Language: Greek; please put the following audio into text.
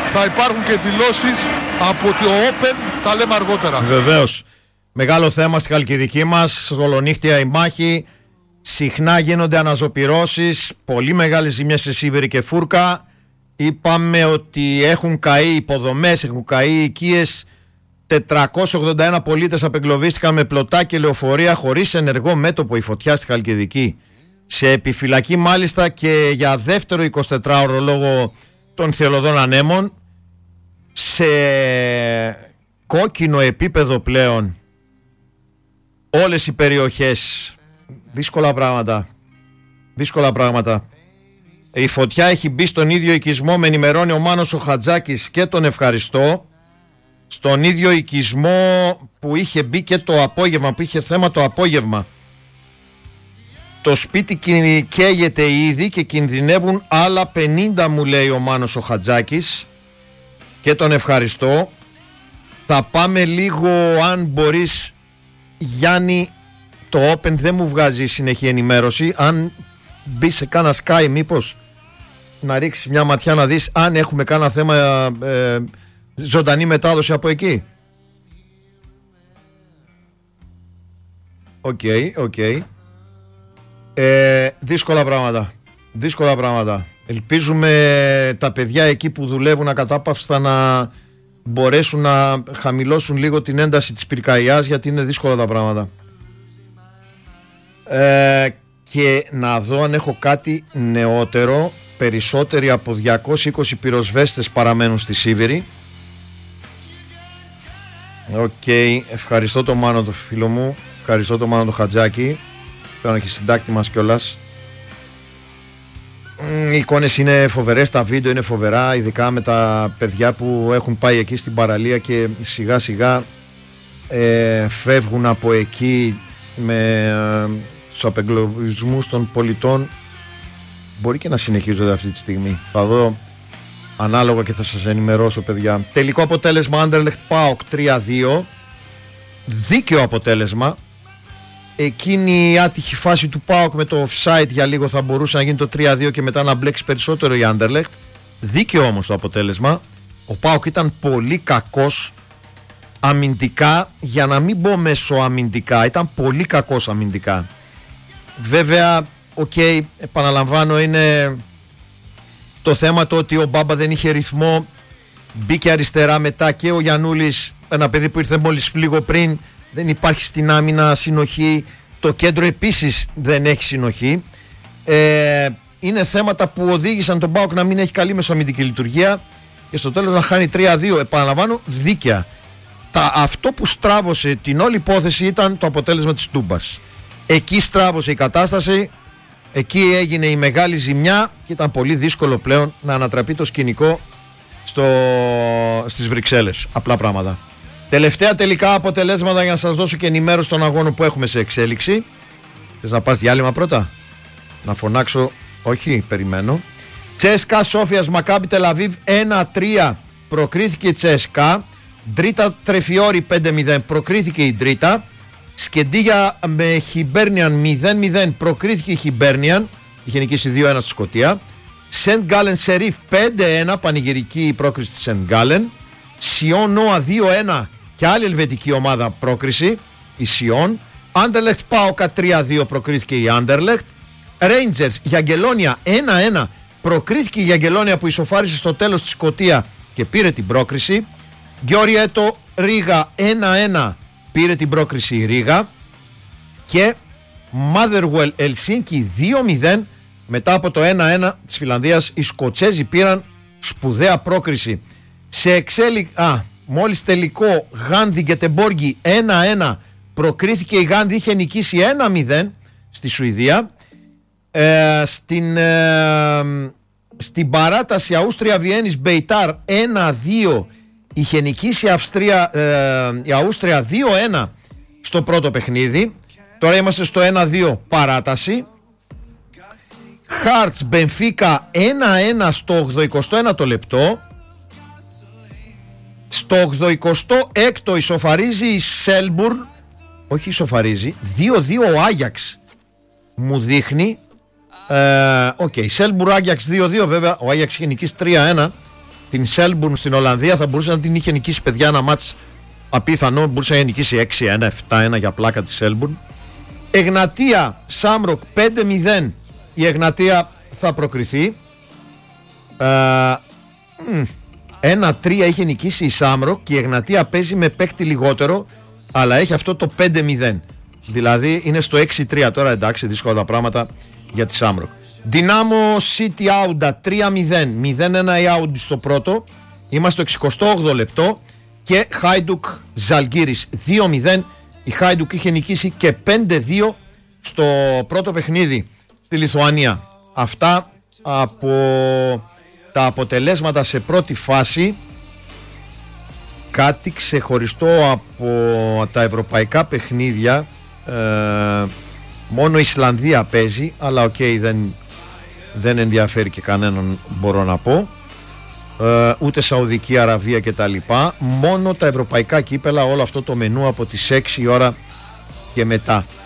θα υπάρχουν και δηλώσεις από το Open, τα λέμε αργότερα. Βεβαίως. Μεγάλο θέμα στη Χαλκιδική μας, ολονύχτια η μάχη. Συχνά γίνονται αναζωπυρώσεις, πολύ μεγάλες ζημιές σε Σίβηρη και Φούρκα. Είπαμε ότι έχουν καεί υποδομές, έχουν καεί οικίες. 481 πολίτες απεγκλωβίστηκαν με πλωτά και λεωφορεία χωρίς ενεργό μέτωπο η φωτιά στη Χαλκιδική. Σε επιφυλακή μάλιστα και για δεύτερο 24ωρο λόγω των θελωδών ανέμων. Σε κόκκινο επίπεδο πλέον όλες οι περιοχές. Δύσκολα πράγματα. Η φωτιά έχει μπει στον ίδιο οικισμό, με ενημερώνει ο Μάνος ο Χατζάκης, και τον ευχαριστώ. Στον ίδιο οικισμό που είχε μπει και το απόγευμα, που είχε θέμα το απόγευμα. Το σπίτι καίγεται ήδη και κινδυνεύουν άλλα 50, μου λέει ο Μάνος ο Χατζάκης, και τον ευχαριστώ. Θα πάμε λίγο, αν μπορείς, Γιάννη. Το Open δεν μου βγάζει συνεχή ενημέρωση. Αν μπει σε κάνα Sky, μήπως να ρίξεις μια ματιά να δεις αν έχουμε κάνα θέμα ζωντανή μετάδοση από εκεί. Οκ. Δύσκολα πράγματα. Ελπίζουμε τα παιδιά εκεί που δουλεύουν ακατάπαυστα να μπορέσουν να χαμηλώσουν λίγο την ένταση της πυρκαγιάς, γιατί είναι δύσκολα τα πράγματα. Και να δω αν έχω κάτι νεότερο. Περισσότεροι από 220 πυροσβέστες παραμένουν στη Σίβηρη. Ευχαριστώ τον Μάνο το φίλο μου. Ευχαριστώ τον Μάνο το Χατζάκη. Τώρα έχει συντάκτη μας κιόλας. Οι εικόνες είναι φοβερές, τα βίντεο είναι φοβερά, ειδικά με τα παιδιά που έχουν πάει εκεί στην παραλία και σιγά σιγά φεύγουν από εκεί με τους απεγκλωβισμούς των πολιτών. Μπορεί και να συνεχίζονται αυτή τη στιγμή. Θα δω ανάλογα και θα σας ενημερώσω, παιδιά. Τελικό αποτέλεσμα Anderlecht ΠΑΟΚ 3-2. Δίκαιο αποτέλεσμα. Εκείνη η άτυχη φάση του ΠΑΟΚ με το offside για λίγο θα μπορούσε να γίνει το 3-2 και μετά να μπλέξει περισσότερο η Anderlecht. Δίκαιο όμως το αποτέλεσμα. Ο ΠΑΟΚ ήταν πολύ κακός αμυντικά, για να μην πω μεσοαμυντικά. Ήταν πολύ κακός αμυντικά. Βέβαια, επαναλαμβάνω, είναι το θέμα το ότι ο Μπάμπα δεν είχε ρυθμό. Μπήκε αριστερά μετά και ο Γιαννούλης, ένα παιδί που ήρθε μόλις λίγο πριν. Δεν υπάρχει στην άμυνα συνοχή. Το κέντρο επίσης δεν έχει συνοχή. Είναι θέματα που οδήγησαν τον ΠΑΟΚ να μην έχει καλή μεσοαμυντική λειτουργία και στο τέλος να χάνει 3-2. Επαναλαμβάνω, δίκαια. Αυτό που στράβωσε την όλη υπόθεση ήταν το αποτέλεσμα της Τούμπας. Εκεί στράβωσε η κατάσταση. Εκεί έγινε η μεγάλη ζημιά και ήταν πολύ δύσκολο πλέον να ανατραπεί το σκηνικό στις Βρυξέλλες. Απλά πράγματα. Τελευταία τελικά αποτελέσματα για να σας δώσω και ενημέρωση των αγώνων που έχουμε σε εξέλιξη. Θες να πας διάλειμμα πρώτα? Να φωνάξω? Όχι, περιμένω. Τσέσκα Σόφιας Μακάμπι Τελαβίβ 1-3 προκρίθηκε η Τσέσκα. Ντρίτα Τρεφιόρι 5-0 προκρίθηκε η Ντρίτα. Σκεντίγια με Χιμπέρνιαν 0-0 προκρίθηκε η Χιμπέρνιαν. Είχε νικήσει 2-1 στη Σκωτία. Σεντ Γκάλεν Σερίφ 5-1 πανηγυρική πρόκριση της Σεντ Γκάλεν. Σιόν Νόα 2-1 και άλλη ελβετική ομάδα πρόκριση, η Σιόν. Anderlecht Πάοκα 3-2 προκρίθηκε η Anderlecht. Rangers Γιαγγελόνια 1-1 προκρίθηκε η Γιαγγελόνια που ισοφάρισε στο τέλος τη Σκωτία και πήρε την πρόκριση. Γκιόριετο Ρίγα 1-1 πήρε την πρόκριση η Ρίγα. Και Motherwell Helsinki 2-0 μετά από το 1-1 της Φιλανδίας. Οι Σκοτσέζοι πήραν σπουδαία πρόκριση. Σε μόλις τελικό Γάνδη Γκετεμπόργη 1-1 προκρίθηκε η Γάνδη, είχε νικήσει 1-0 στη Σουηδία. Στην παράταση Αούστρια Βιέννης Μπεϊτάρ 1-2 είχε νικήσει η Αούστρια 2-1 στο πρώτο παιχνίδι. Τώρα είμαστε στο 1-2 παράταση. Χάρτς Μπενφίκα 1-1 στο 81ο λεπτό. Στο 86ο ισοφαρίζει η Σέλμπουρ. Όχι ισοφαρίζει, 2-2 ο Άγιαξ μου δείχνει. Η Σέλμπουρ Άγιαξ 2-2, βέβαια ο Άγιαξ είχε νικήσει 3-1 την Σέλμπουρν στην Ολλανδία, θα μπορούσε να την είχε νικήσει, παιδιά, ένα μάτς απίθανο, μπορούσε να νικήσει 6-1, 7-1 για πλάκα τη Σέλμπουρν. Εγνατία Σάμροκ 5-0, η Εγνατία θα προκριθεί. 1-3 είχε νικήσει η Σάμροκ και η Εγνατία παίζει με παίκτη λιγότερο, αλλά έχει αυτό το 5-0, δηλαδή είναι στο 6-3 τώρα. Εντάξει, δύσκολα τα πράγματα για τη Σάμροκ. Δυνάμο City Άουντα 3-0, 0-1 η Άουντι στο πρώτο, είμαστε στο 68 λεπτό. Και Χάιντουκ Ζαλγκίρις 2-0, η Χάιντουκ είχε νικήσει και 5-2 στο πρώτο παιχνίδι στη Λιθουανία. Αυτά από τα αποτελέσματα σε πρώτη φάση. Κάτι ξεχωριστό από τα ευρωπαϊκά παιχνίδια, μόνο η Ισλανδία παίζει, αλλά οκ, δεν ενδιαφέρει και κανέναν, μπορώ να πω. Ούτε Σαουδική Αραβία και τα λοιπά. Μόνο τα ευρωπαϊκά κύπελα, όλο αυτό το μενού από τις 6 ώρα και μετά.